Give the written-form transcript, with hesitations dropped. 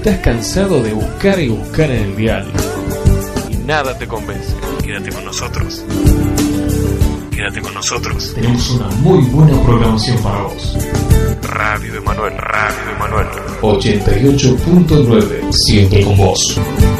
estás cansado de buscar y buscar en el dial y nada te convence, quédate con nosotros. Quédate con nosotros. tenemos una muy buena programación para vos. Radio Emanuel, Radio Emanuel. 88.9, siempre con vos.